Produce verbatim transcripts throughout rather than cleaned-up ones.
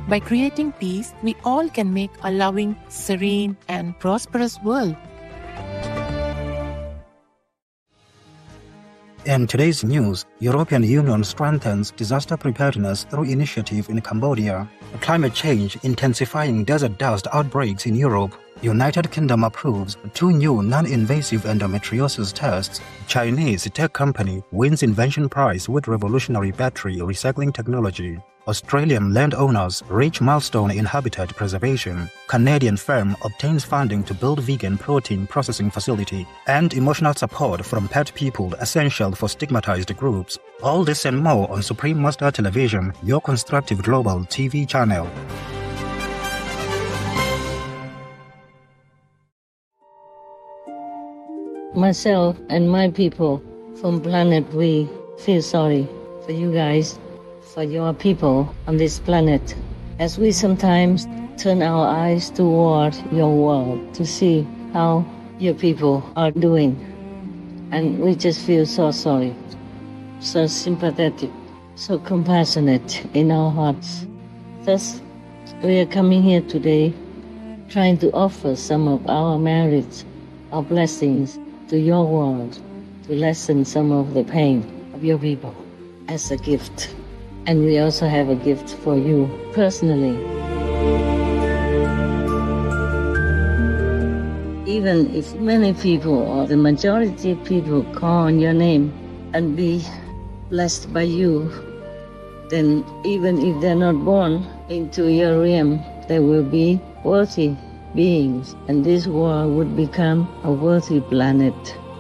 By creating peace, we all can make a loving, serene, and prosperous world. In today's news, European Union strengthens disaster preparedness through initiative in Cambodia. Climate change intensifying desert dust outbreaks in Europe. United Kingdom approves two new non-invasive endometriosis tests. Chinese tech company wins invention prize with revolutionary battery recycling technology. Australian landowners reach milestone in habitat preservation. Canadian firm obtains funding to build vegan protein processing facility. And emotional support from pet people essential for stigmatized groups. All this and more on Supreme Master Television, your constructive global T V channel. Myself and my people from planet we feel sorry for you guys, for your people on this planet, as we sometimes turn our eyes toward your world to see how your people are doing. And we just feel so sorry, so sympathetic, so compassionate in our hearts. Thus, we are coming here today trying to offer some of our merits, our blessings to your world, to lessen some of the pain of your people as a gift. And we also have a gift for you personally. Even if many people or the majority of people call on your name and be blessed by you, then even if they're not born into your realm, they will be worthy beings, and this world would become a worthy planet.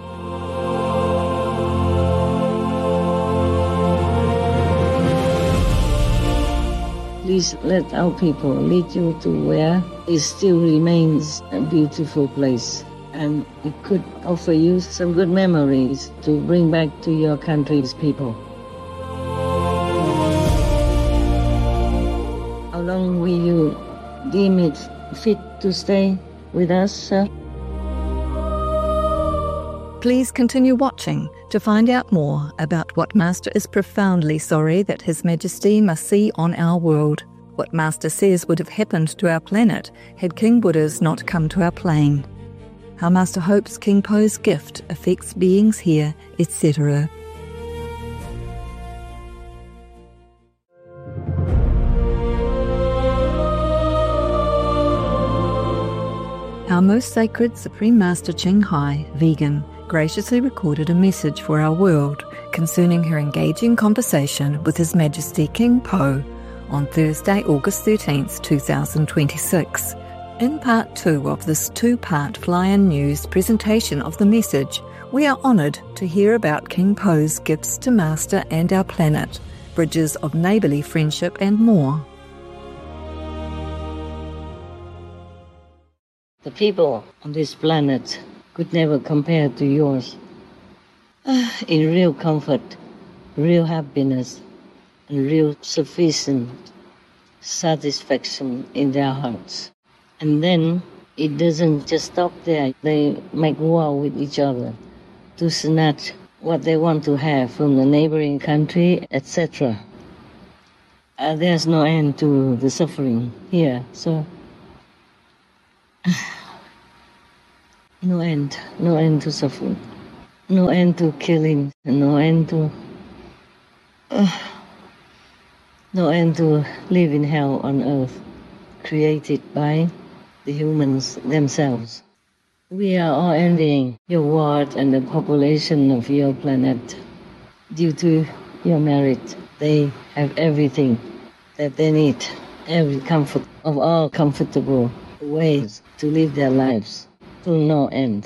Please let our people lead you to where it still remains a beautiful place, and it could offer you some good memories to bring back to your country's people. How long will you deem it fit to stay with us, sir? Please continue watching to find out more about what Master is profoundly sorry that His Majesty must see on our world, what Master says would have happened to our planet had King Buddhas not come to our plane, how Master hopes King Po's gift affects beings here, et cetera. Our most sacred Supreme Master Ching Hai, vegan, graciously recorded a message for our world concerning her engaging conversation with His Majesty King Po on Thursday, August thirteenth, two thousand twenty-six. In part two of this two-part Fly-In News presentation of the message, we are honoured to hear about King Po's gifts to Master and our planet, bridges of neighbourly friendship and more. The people on this planet could never compare to yours. In real comfort, real happiness, and real sufficient satisfaction in their hearts. And then it doesn't just stop there. They make war with each other to snatch what they want to have from the neighboring country, et cetera. Uh, there's no end to the suffering here, so no end, no end to suffering, no end to killing, no end to, uh, no end to live in hell on earth, created by the humans themselves. We are all envying your world and the population of your planet. Due to your merit, they have everything that they need, every comfort of all comfortable ways to live their lives to no end.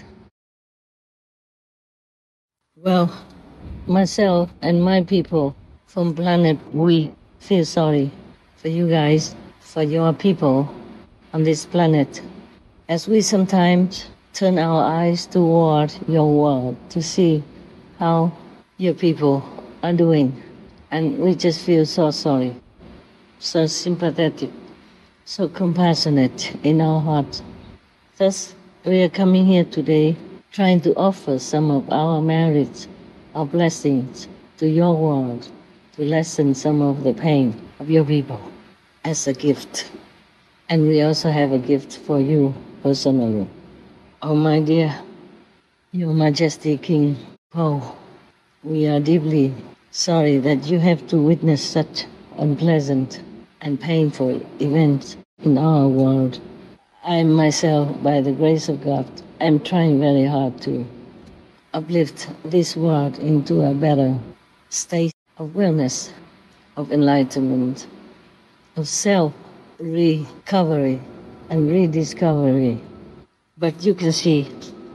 Well, myself and my people from planet we feel sorry for you guys, for your people on this planet, as we sometimes turn our eyes toward your world to see how your people are doing. And we just feel so sorry, so sympathetic, so compassionate in our hearts. Thus, we are coming here today trying to offer some of our merits, our blessings to your world, to lessen some of the pain of your people as a gift. And we also have a gift for you personally. Oh, my dear, Your Majesty King Po, we are deeply sorry that you have to witness such unpleasant and painful events in our world. I myself, by the grace of God, am trying very hard to uplift this world into a better state of wellness, of enlightenment, of self-recovery and rediscovery. But you can see,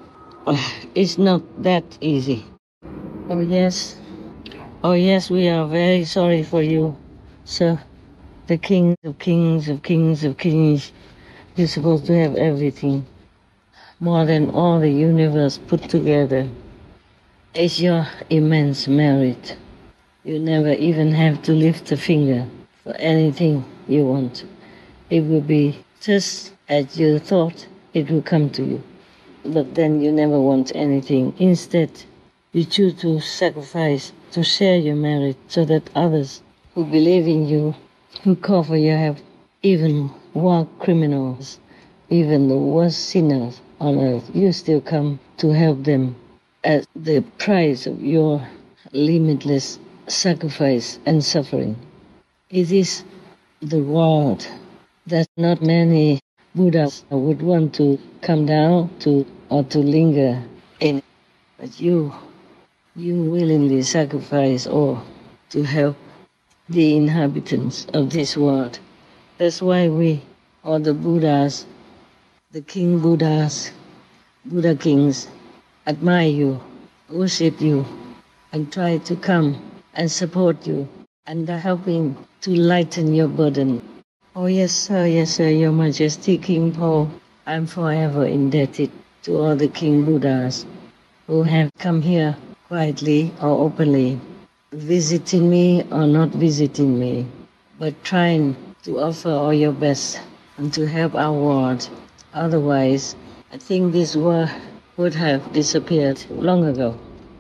it's not that easy. Oh yes, oh yes, we are very sorry for you, sir. The king of kings of kings of kings, you're supposed to have everything, more than all the universe put together. It's your immense merit. You never even have to lift a finger for anything you want. It will be just as you thought it will come to you. But then you never want anything. Instead, you choose to sacrifice, to share your merit so that others who believe in you, who call for your help, even war criminals, even the worst sinners on earth, you still come to help them at the price of your limitless sacrifice and suffering. It is the world that not many Buddhas would want to come down to or to linger in. But you, you willingly sacrifice all to help the inhabitants of this world. That's why we, all the Buddhas, the King Buddhas, Buddha Kings, admire you, worship you, and try to come and support you, and are helping to lighten your burden. Oh yes, sir, yes, sir, Your Majesty King Po, I'm forever indebted to all the King Buddhas who have come here quietly or openly, visiting me or not visiting me, but trying to offer all your best and to help our world. Otherwise, I think this world would have disappeared long ago.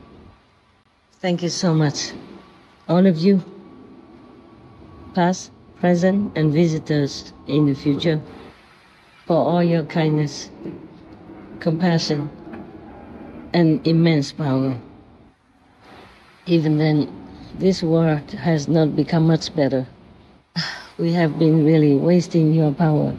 Thank you so much, all of you, past, present, and visitors in the future, for all your kindness, compassion, and immense power. Even then, this world has not become much better. We have been really wasting your power.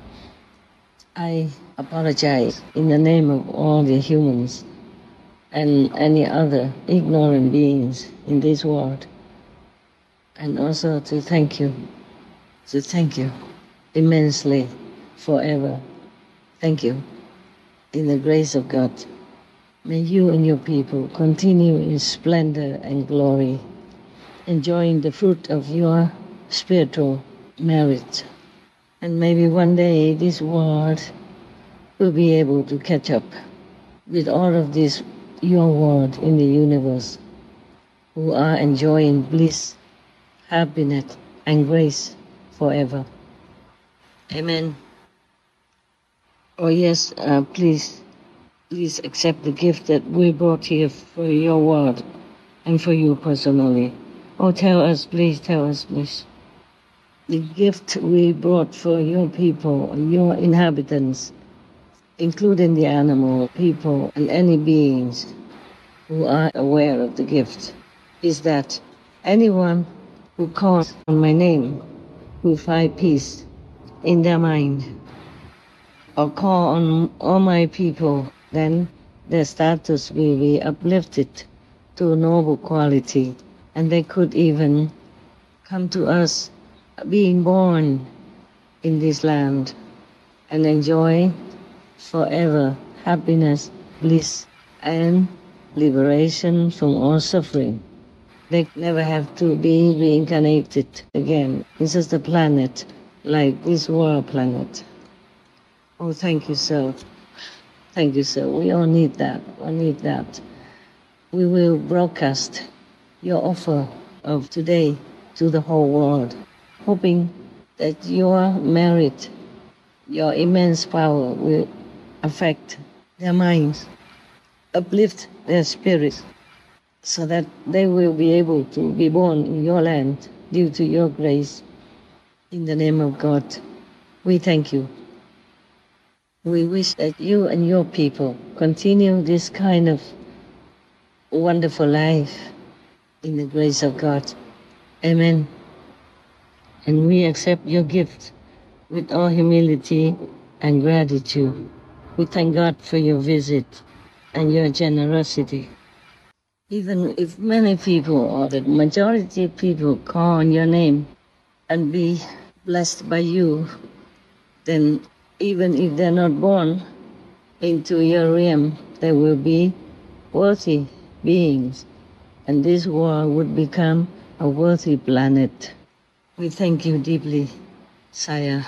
I apologize in the name of all the humans and any other ignorant beings in this world. And also to thank you, to thank you immensely forever. Thank you. In the grace of God, may you and your people continue in splendor and glory, enjoying the fruit of your spiritual merit. And maybe one day this world will be able to catch up with all of this, your world in the universe, who are enjoying bliss, happiness, and grace forever. Amen. Oh yes, uh, please, please accept the gift that we brought here for your world and for you personally. Oh, tell us, please, tell us, please. The gift we brought for your people, your inhabitants, including the animal, people, and any beings who are aware of the gift, is that anyone who calls on my name will find peace in their mind, or call on all my people, then their status will be uplifted to a noble quality, and they could even come to us being born in this land and enjoy forever happiness, bliss, and liberation from all suffering. They never have to be reincarnated again. It's just a planet like this world planet. Oh, thank you, sir. Thank you, sir. We all need that. We need that. We will broadcast your offer of today to the whole world, hoping that your merit, your immense power will affect their minds, uplift their spirits, so that they will be able to be born in your land due to your grace, In the name of God, we thank you. We wish that you and your people continue this kind of wonderful life in the grace of God. Amen. And we accept your gift with all humility and gratitude. We thank God for your visit and your generosity. Even if many people, or the majority of people, call on your name and be blessed by you, then even if they're not born into your realm, they will be worthy beings, and this world would become a worthy planet. We thank you deeply, Sire.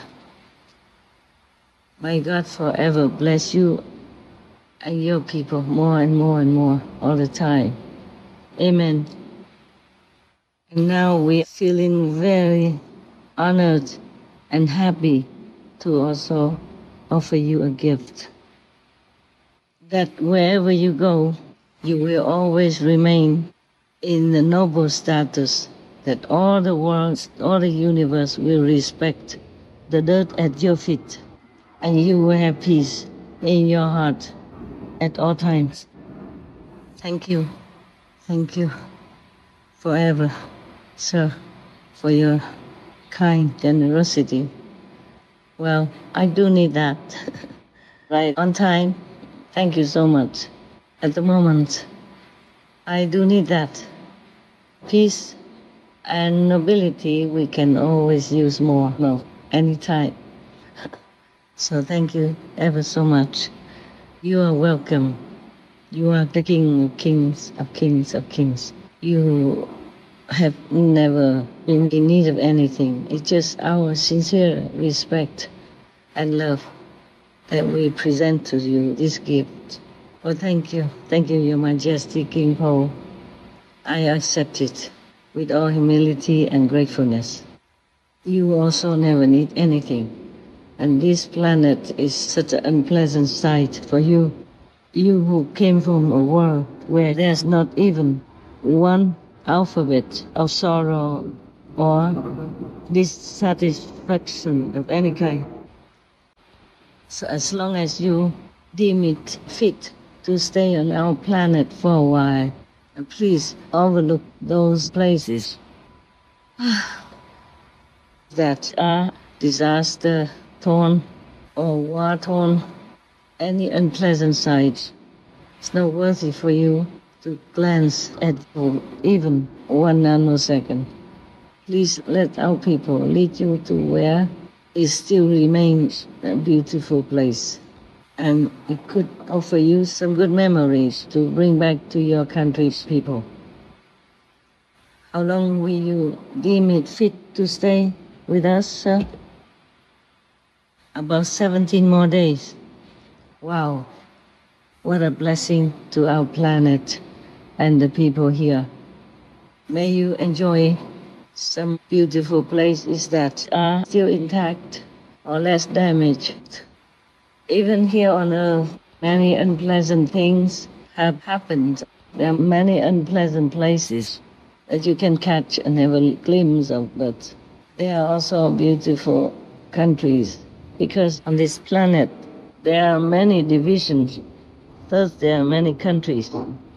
May God forever bless you and your people more and more and more all the time. Amen. And now we're feeling very honored and happy to also offer you a gift. That wherever you go, you will always remain in the noble status that all the world, all the universe will respect the dirt at your feet, and you will have peace in your heart at all times. Thank you. Thank you forever, sir, for your kind generosity. Well, I do need that. Right on time. Thank you so much. At the moment, I do need that. Peace and nobility, we can always use more, no, anytime. So thank you ever so much. You are welcome. You are the King of Kings, of Kings, of Kings. You have never been in need of anything. It's just our sincere respect and love that we present to you this gift. Oh, thank you. Thank you, Your Majesty, King Po. I accept it with all humility and gratefulness. You also never need anything. And this planet is such an unpleasant sight for you. You who came from a world where there's not even one alphabet of sorrow or dissatisfaction of any kind. So as long as you deem it fit to stay on our planet for a while, please overlook those places that are disaster-torn or war-torn, any unpleasant sight. It's not worthy for you to glance at for even one nanosecond. Please let our people lead you to where it still remains a beautiful place. And it could offer you some good memories to bring back to your country's people. How long will you deem it fit to stay with us, sir? About seventeen more days. Wow, what a blessing to our planet and the people here. May you enjoy some beautiful places that are still intact or less damaged. Even here on Earth, many unpleasant things have happened. There are many unpleasant places that you can catch and have a glimpse of, but there are also beautiful countries, because on this planet there are many divisions, thus there are many countries.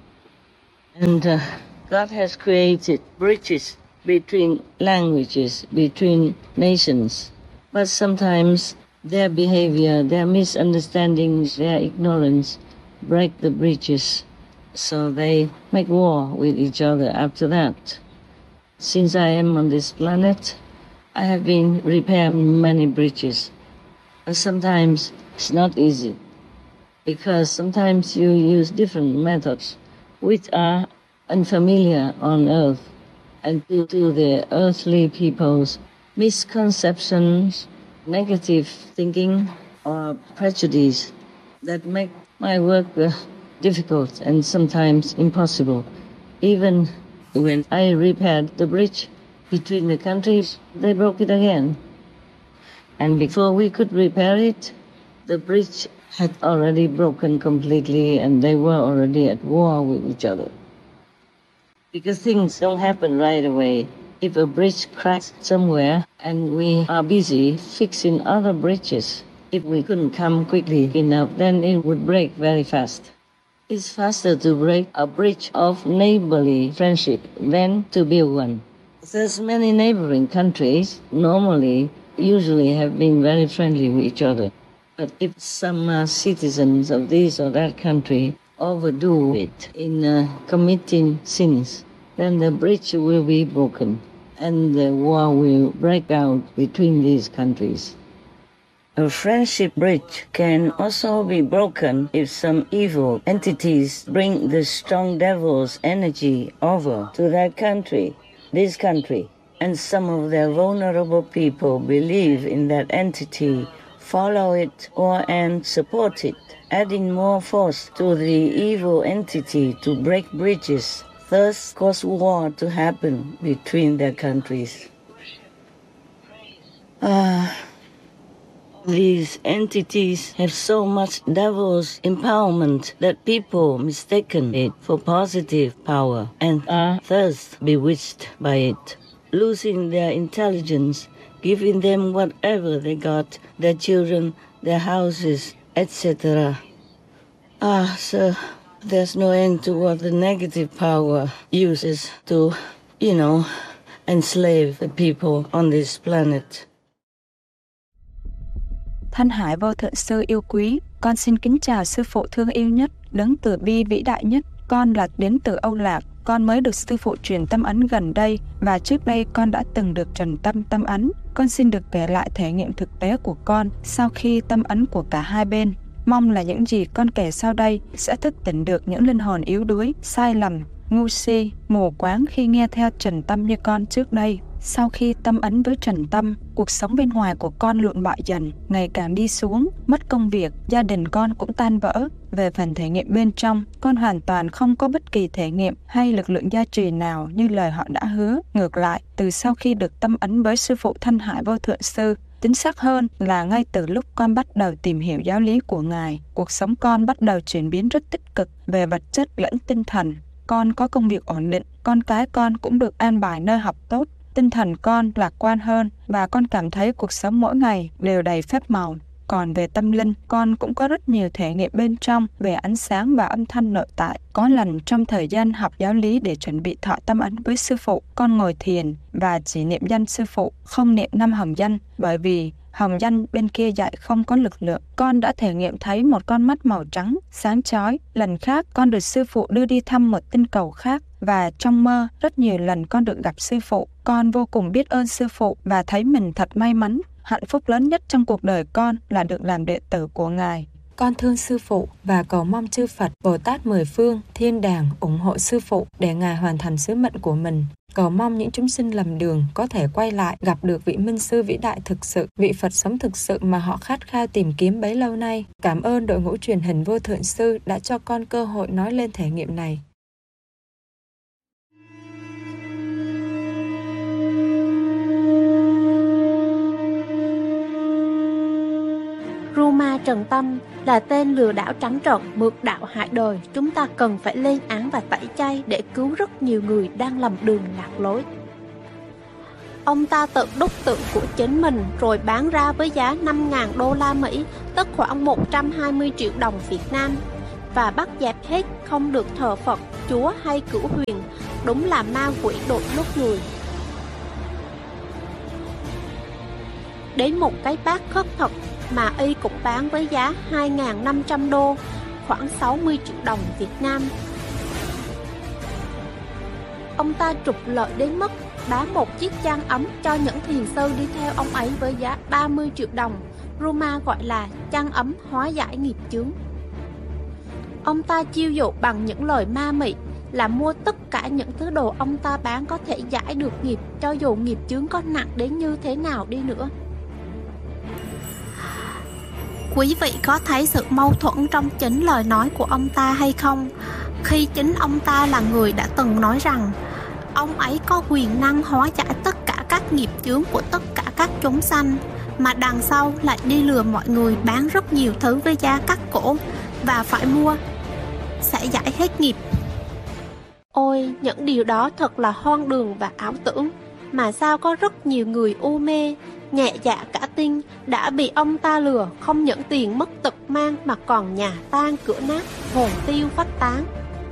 And uh, God has created bridges between languages, between nations, but sometimes their behavior, their misunderstandings, their ignorance break the bridges, so they make war with each other after that. Since I am on this planet, I have been repairing many bridges. And sometimes it's not easy, because sometimes you use different methods which are unfamiliar on Earth, and due to the earthly people's misconceptions, negative thinking, or prejudice that make my work uh, difficult and sometimes impossible. Even when I repaired the bridge between the countries, they broke it again. And before we could repair it, the bridge had already broken completely and they were already at war with each other. Because things don't happen right away. If a bridge cracks somewhere and we are busy fixing other bridges, if we couldn't come quickly enough, then it would break very fast. It's faster to break a bridge of neighborly friendship than to build one. There's many neighboring countries normally, usually have been very friendly with each other. But if some uh, citizens of this or that country overdo it in uh, committing sins, then the bridge will be broken and the war will break out between these countries. A friendship bridge can also be broken if some evil entities bring the strong devil's energy over to that country, this country, and some of their vulnerable people believe in that entity, follow it or and support it, adding more force to the evil entity to break bridges, thus cause war to happen between their countries. Ah. Uh, These entities have so much devil's empowerment that people mistaken it for positive power and are thus bewitched by it, losing their intelligence, giving them whatever they got, their children, their houses, et cetera. Ah, sir, there's no end to what the negative power uses to, you know, enslave the people on this planet. Thân Hải Vô Thượng Sư yêu quý, con xin kính chào sư phụ thương yêu nhất, đấng từ bi vĩ đại nhất. Con là đến từ Âu Lạc, con mới được sư phụ truyền tâm ấn gần đây và trước đây con đã từng được truyền tâm tâm ấn. Con xin được kể lại thể nghiệm thực tế của con sau khi tâm ấn của cả hai bên. Mong là những gì con kể sau đây sẽ thức tỉnh được những linh hồn yếu đuối, sai lầm, ngu si, mù quáng khi nghe theo trần tâm như con trước đây. Sau khi tâm ấn với trần tâm, cuộc sống bên ngoài của con lụn bại dần, ngày càng đi xuống, mất công việc, gia đình con cũng tan vỡ. Về phần thể nghiệm bên trong, con hoàn toàn không có bất kỳ thể nghiệm hay lực lượng gia trì nào như lời họ đã hứa. Ngược lại, từ sau khi được tâm ấn với sư phụ Thân Hải Vô Thượng Sư, chính xác hơn là ngay từ lúc con bắt đầu tìm hiểu giáo lý của Ngài, cuộc sống con bắt đầu chuyển biến rất tích cực về vật chất lẫn tinh thần. Con có công việc ổn định, con cái con cũng được an bài nơi học tốt. Tinh thần con lạc quan hơn và con cảm thấy cuộc sống mỗi ngày đều đầy phép màu. Còn về tâm linh, con cũng có rất nhiều thể nghiệm bên trong về ánh sáng và âm thanh nội tại. Có lần trong thời gian học giáo lý để chuẩn bị thọ tâm ấn với sư phụ, con ngồi thiền và chỉ niệm danh sư phụ, không niệm năm hồng danh, bởi vì hồng danh bên kia dạy không có lực lượng. Con đã thể nghiệm thấy một con mắt màu trắng, sáng chói. Lần khác, con được sư phụ đưa đi thăm một tinh cầu khác. Và trong mơ, rất nhiều lần con được gặp sư phụ. Con vô cùng biết ơn sư phụ và thấy mình thật may mắn. Hạnh phúc lớn nhất trong cuộc đời con là được làm đệ tử của Ngài. Con thương sư phụ và cầu mong chư Phật, Bồ Tát mười phương, thiên đàng ủng hộ sư phụ để Ngài hoàn thành sứ mệnh của mình. Cầu mong những chúng sinh lầm đường có thể quay lại gặp được vị minh sư vĩ đại thực sự, vị Phật sống thực sự mà họ khát khao tìm kiếm bấy lâu nay. Cảm ơn đội ngũ truyền hình Vô Thượng Sư đã cho con cơ hội nói lên thể nghiệm này. Ruma Trần Tâm là tên lừa đảo trắng trợn, mượt đạo hại đời. Chúng ta cần phải lên án và tẩy chay để cứu rất nhiều người đang lầm đường lạc lối. Ông ta tự đúc tượng của chính mình rồi bán ra với giá năm nghìn đô la Mỹ, tức khoảng một trăm hai mươi triệu đồng Việt Nam, và bắt dẹp hết không được thờ Phật, Chúa hay Cửu Huyền. Đúng là ma quỷ đột lúc người. Đến một cái bát khất thực mà y cũng bán với giá hai nghìn năm trăm đô, khoảng sáu mươi triệu đồng Việt Nam. Ông ta trục lợi đến mức bán một chiếc chăn ấm cho những thiền sư đi theo ông ấy với giá ba mươi triệu đồng. Roma gọi là chăn ấm hóa giải nghiệp chướng. Ông ta chiêu dụ bằng những lời ma mị là mua tất cả những thứ đồ ông ta bán có thể giải được nghiệp, cho dù nghiệp chướng có nặng đến như thế nào đi nữa. Quý vị có thấy sự mâu thuẫn trong chính lời nói của ông ta hay không? Khi chính ông ta là người đã từng nói rằng ông ấy có quyền năng hóa giải tất cả các nghiệp chướng của tất cả các chúng sanh, mà đằng sau lại đi lừa mọi người bán rất nhiều thứ với giá cắt cổ và phải mua sẽ giải hết nghiệp. Ôi, những điều đó thật là hoang đường và ảo tưởng. mà sao có rất nhiều người u mê, nhẹ dạ cả tin, đã bị ông ta lừa, không những tiền mất tật mang mà còn nhà tan cửa nát, hồn tiêu phách tán.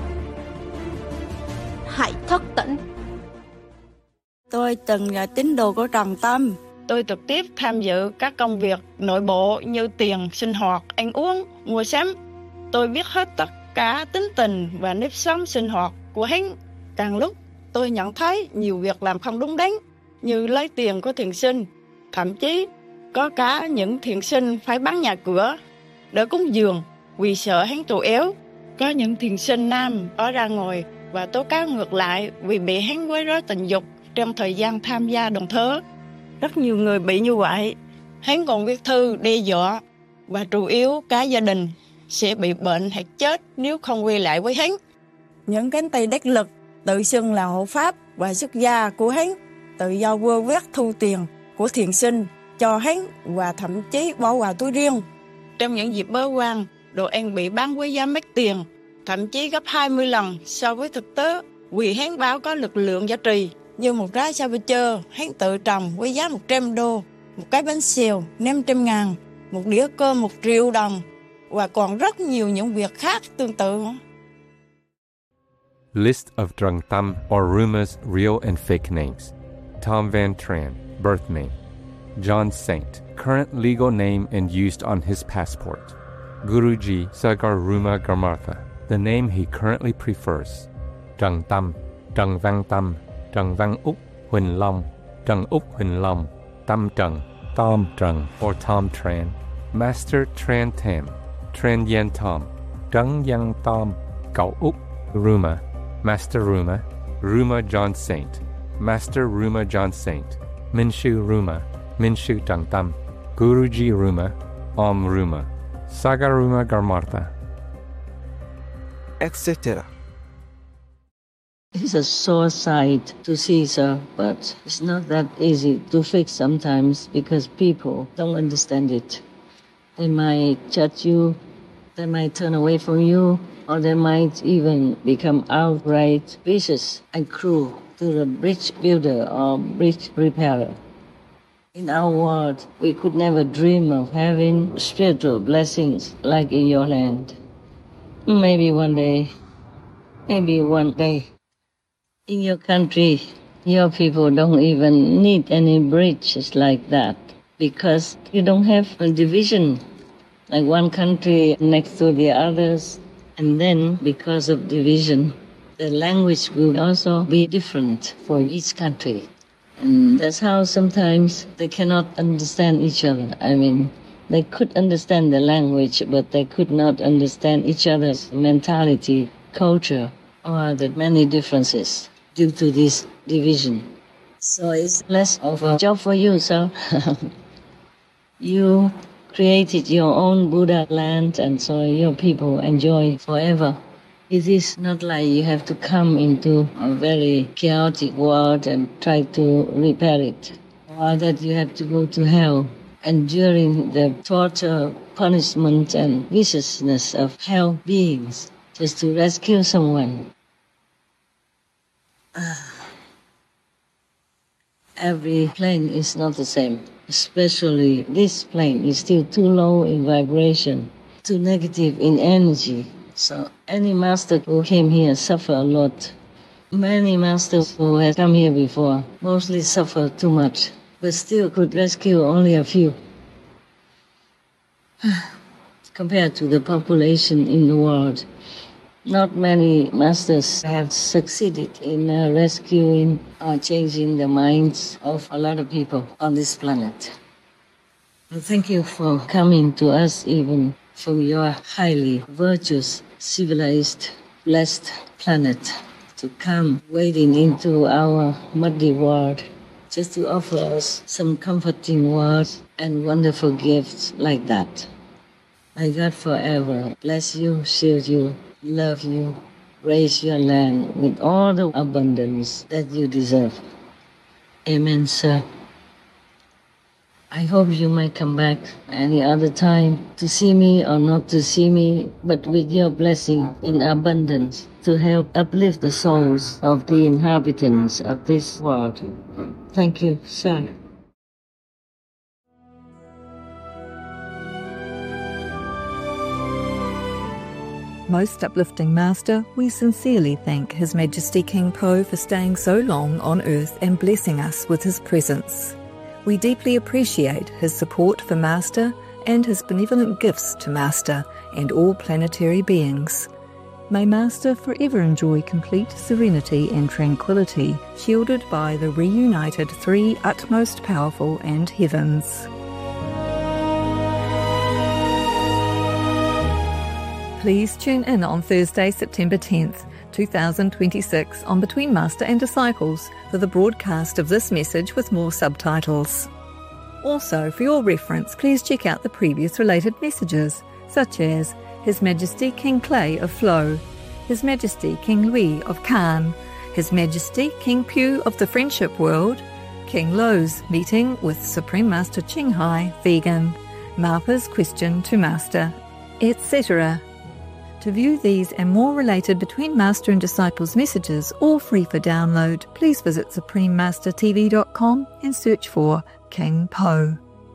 Hãy thức tỉnh. Tôi từng là tín đồ của Trần Tâm. Tôi trực tiếp tham dự các công việc nội bộ như tiền, sinh hoạt, ăn uống, mua sắm. Tôi biết hết tất cả tính tình và nếp sống sinh hoạt của hắn. Càng lúc tôi nhận thấy nhiều việc làm không đúng đắn, như lấy tiền của thiền sinh. Thậm chí có cả những thiền sinh phải bán nhà cửa để cúng dường vì sợ hắn tù éo. Có những thiền sinh nam ở ra ngồi và tố cáo ngược lại vì bị hắn quấy rối tình dục trong thời gian tham gia đồng thớ. Rất nhiều người bị như vậy. Hắn còn viết thư đe dọa và chủ yếu cả gia đình sẽ bị bệnh hoặc chết nếu không quay lại với hắn. Những cánh tay đắc lực tự xưng là hộ pháp và xuất gia của hắn tự do vơ vét thu tiền của thiền sinh cho hắn và thậm chí bỏ vào túi riêng. Trong những dịp bế quan, đồ ăn bị bán với giá mắc tiền, thậm chí gấp hai mươi lần so với thực tế, vì hắn báo có lực lượng giá trị. Như một trái sa chơ, hắn tự trồng với giá một trăm đô, một cái bánh xèo năm trăm ngàn, một đĩa cơm một triệu đồng, và còn rất nhiều những việc khác tương tự. List of Drang Tam or rumors, real and fake names. Tom Van Tran, birth name. John Saint, current legal name and used on his passport. Guruji Sagarruma Garmartha, the name he currently prefers. Drang Tam, Drang Văn Tam, Drang Văn Úc Huỳnh Long, Drang Úc Huỳnh Long, Tam Trần, Tom Trần or Tom Tran. Master Tran Tam, Tran Yen Tom, Drang Yang Tom, Cậu Úc Ruma, Master Ruma, Ruma John Saint, Master Ruma John Saint, Minshu Ruma, Minshu Drang Tam, Guruji Ruma, Om Ruma, Sagarruma Garmartha, et cetera. It's a sore sight to see, sir, but it's not that easy to fix sometimes because people don't understand it. They might judge you, they might turn away from you, or they might even become outright vicious and cruel to the bridge builder or bridge repairer. In our world, we could never dream of having spiritual blessings like in your land. Maybe one day, maybe one day. In your country, your people don't even need any bridges like that because you don't have a division, like one country next to the others. And then, because of division, the language will also be different for each country. And that's how sometimes they cannot understand each other. I mean, they could understand the language, but they could not understand each other's mentality, culture, or the many differences due to this division. So it's less of a job for you, sir. You created your own Buddha land, and so your people enjoy forever. It is not like you have to come into a very chaotic world and try to repair it, or that you have to go to hell, enduring the torture, punishment, and viciousness of hell beings just to rescue someone. Every plane is not the same. Especially this plane is still too low in vibration, too negative in energy. So any master who came here suffer a lot. Many masters who have come here before mostly suffer too much, but still could rescue only a few. Compared to the population in the world, not many masters have succeeded in uh, rescuing or changing the minds of a lot of people on this planet. Well, thank you for coming to us even from your highly virtuous, civilized, blessed planet to come wading into our muddy world just to offer us some comforting words and wonderful gifts like that. May God forever bless you, shield you, love you, raise your land with all the abundance that you deserve. Amen, sir. I hope you might come back any other time to see me or not to see me, but with your blessing in abundance. to help uplift the souls of the inhabitants of this world. Thank you, sir. Most uplifting Master, we sincerely thank His Majesty King Po for staying so long on earth and blessing us with his presence. We deeply appreciate his support for Master and his benevolent gifts to Master and all planetary beings. May Master forever enjoy complete serenity and tranquility, shielded by the reunited three utmost powerful and heavens. Please tune in on Thursday, September tenth, twenty twenty-six on Between Master and Disciples for the broadcast of this message with more subtitles. Also, for your reference, please check out the previous related messages, such as His Majesty King Clay of Flow, His Majesty King Lui of Khan, His Majesty King Pew of the Friendship World, King Lo's meeting with Supreme Master Ching Hai, vegan, Marpa's question to Master, et cetera. To view these and more related Between Master and Disciples messages, all free for download, please visit supreme master t v dot com and search for King Po.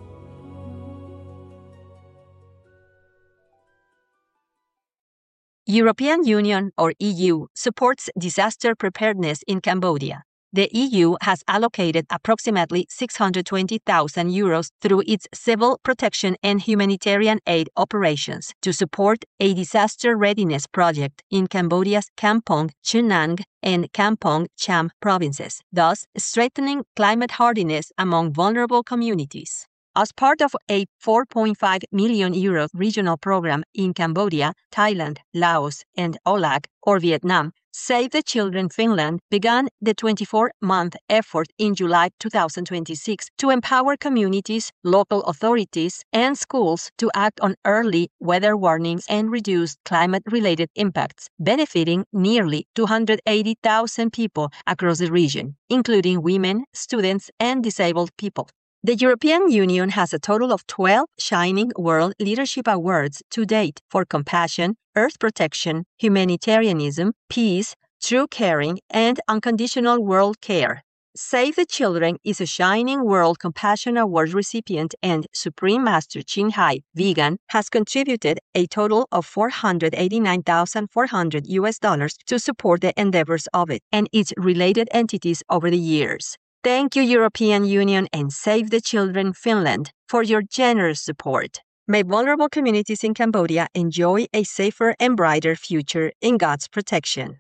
European Union, or E U, supports disaster preparedness in Cambodia. The E U has allocated approximately six hundred twenty thousand euros through its civil protection and humanitarian aid operations to support a disaster readiness project in Cambodia's Kampong Chhnang and Kampong Cham provinces, thus strengthening climate hardiness among vulnerable communities. As part of a four point five million euro regional program in Cambodia, Thailand, Laos, and O L A C, or Vietnam, Save the Children Finland began the twenty-four-month effort in July twenty twenty-six to empower communities, local authorities, and schools to act on early weather warnings and reduce climate-related impacts, benefiting nearly two hundred eighty thousand people across the region, including women, students, and disabled people. The European Union has a total of twelve Shining World Leadership Awards to date for compassion, earth protection, humanitarianism, peace, true caring, and unconditional world care. Save the Children is a Shining World Compassion Award recipient, and Supreme Master Ching Hai, vegan, has contributed a total of four hundred eighty-nine thousand four hundred U S dollars to support the endeavors of it and its related entities over the years. Thank you, European Union and Save the Children Finland, for your generous support. May vulnerable communities in Cambodia enjoy a safer and brighter future in God's protection.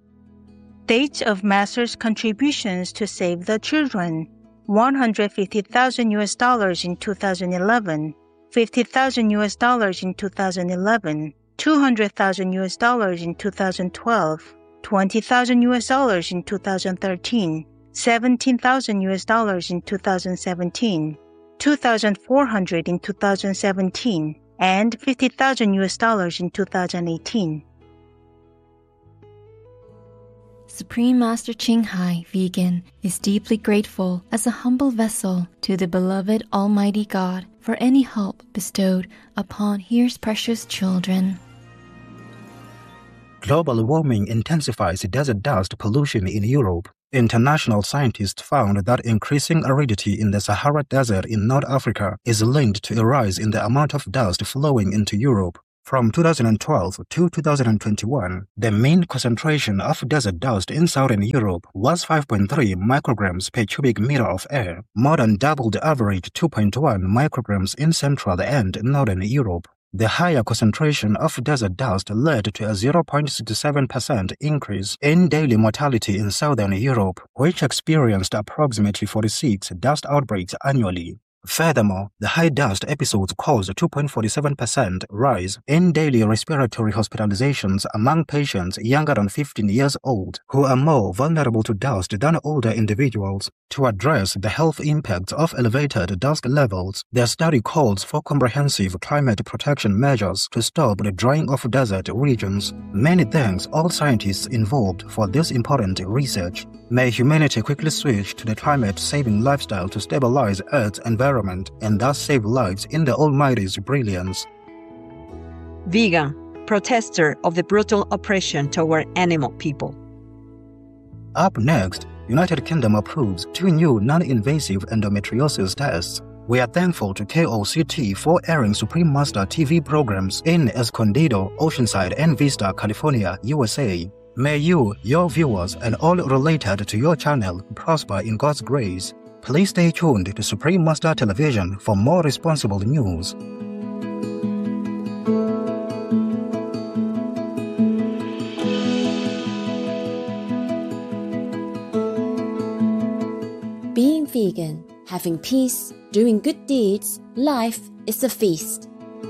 Dates of Master's contributions to Save the Children: one hundred fifty thousand U S dollars in two thousand eleven, fifty thousand U S dollars in two thousand eleven, two hundred thousand U S dollars in two thousand twelve, twenty thousand U S dollars in two thousand thirteen, seventeen thousand U S dollars in two thousand seventeen, two thousand four hundred in two thousand seventeen, and fifty thousand U S dollars in two thousand eighteen. Supreme Master Ching Hai, vegan, is deeply grateful as a humble vessel to the beloved Almighty God for any help bestowed upon His precious children. Global warming intensifies desert dust pollution in Europe. International scientists found that increasing aridity in the Sahara Desert in North Africa is linked to a rise in the amount of dust flowing into Europe. From two thousand twelve to two thousand twenty-one, the mean concentration of desert dust in southern Europe was five point three micrograms per cubic meter of air, more than double the average two point one micrograms in central and northern Europe. The higher concentration of desert dust led to a zero point six seven percent increase in daily mortality in southern Europe, which experienced approximately forty-six dust outbreaks annually. Furthermore, the high dust episodes caused a two point four seven percent rise in daily respiratory hospitalizations among patients younger than fifteen years old, who are more vulnerable to dust than older individuals. To address the health impacts of elevated dust levels, the study calls for comprehensive climate protection measures to stop the drying of desert regions. Many thanks all scientists involved for this important research. May humanity quickly switch to the climate-saving lifestyle to stabilize Earth's environment and thus save lives in the Almighty's brilliance. Vegan, protester of the brutal oppression toward animal people. Up next, United Kingdom approves two new non-invasive endometriosis tests. We are thankful to K O C T for airing Supreme Master T V programs in Escondido, Oceanside, and Vista, California, U S A. May you, your viewers, and all related to your channel prosper in God's grace. Please stay tuned to Supreme Master Television for more responsible news. Being vegan, having peace, doing good deeds, life is a feast.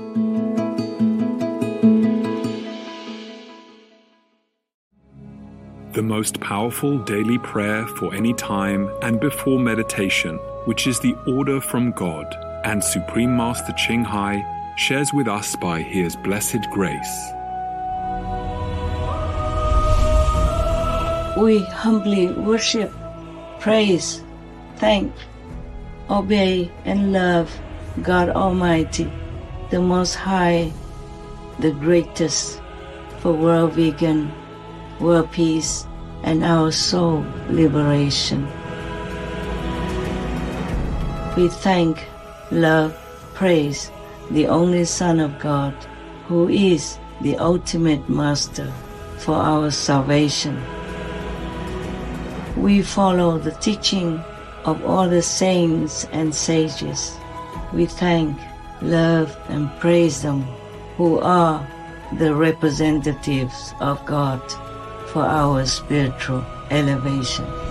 The most powerful daily prayer for any time and before meditation, which is the order from God, and Supreme Master Ching Hai shares with us by His blessed grace. We humbly worship, praise, thank, obey, and love God Almighty, the Most High, the greatest, for world vegan, world peace, and our soul liberation. We thank, love, praise the only Son of God, who is the ultimate Master for our salvation. We follow the teaching of all the saints and sages. We thank, love, and praise them, who are the representatives of God for our spiritual elevation.